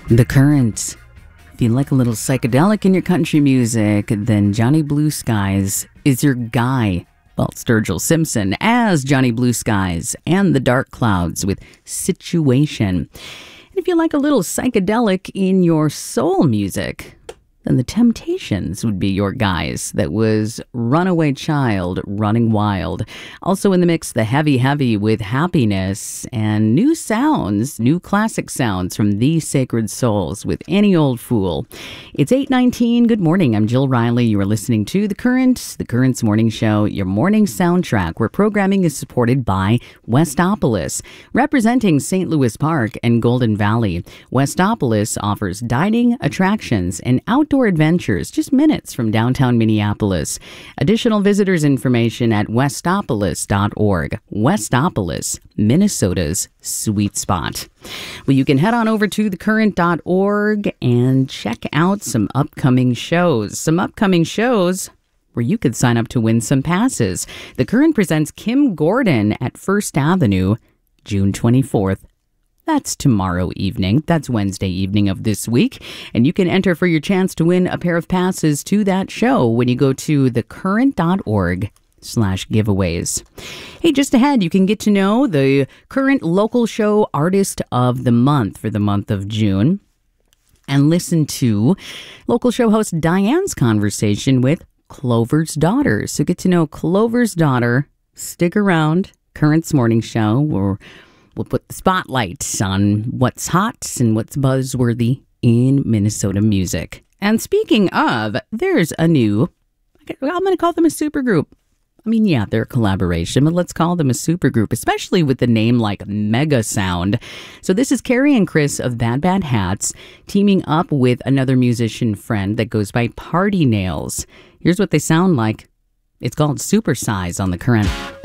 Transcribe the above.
The Current. If you like a little psychedelic in your country music, then Johnny Blue Skies is your guy. Well, Sturgill Simpson as Johnny Blue Skies and the Dark Clouds with Situation. And if you like a little psychedelic in your soul music, then the Temptations would be your guys. That was Runaway Child, Running Wild. Also in the mix, the Heavy with Happiness, and new sounds, new classic sounds from The Sacred Souls with Any Old Fool. It's 8:19. Good morning. I'm Jill Riley. You are listening to The Current's morning show, your morning soundtrack, where programming is supported by Westopolis, representing St. Louis Park and Golden Valley. Westopolis offers dining, attractions, and outdoor adventures just minutes from downtown Minneapolis. Additional visitors information at westopolis.org. Westopolis, Minnesota's sweet spot. Well, you can head on over to thecurrent.org and check out some upcoming shows. Where you could sign up to win some passes. The Current presents Kim Gordon at First Avenue, June 24th. That's tomorrow evening. That's Wednesday evening of this week. And you can enter for your chance to win a pair of passes to that show when you go to thecurrent.org/giveaways. Hey, just ahead, you can get to know the Current local show artist of the month for the month of June and listen to local show host Diane's conversation with Clover's daughter. So get to know Clover's daughter. Stick around. Current's morning show, where we'll put the spotlight on what's hot and what's buzzworthy in Minnesota music. And speaking of, there's a new, I'm going to call them a supergroup. I mean, yeah, they're a collaboration, but let's call them a supergroup, especially with the name like Mega Sound. So this is Carrie and Chris of Bad Bad Hats teaming up with another musician friend that goes by Party Nails. Here's what they sound like. It's called Supersize on The Current.